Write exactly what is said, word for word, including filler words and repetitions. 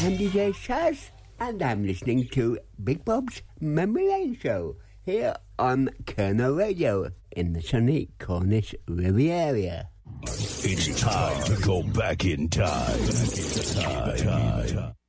I'm D J Shaz, and I'm listening to Big Bob's Memory Lane Show here on Colonel Radio in the sunny Cornish Riviera. It's time to go back in time. Back in time.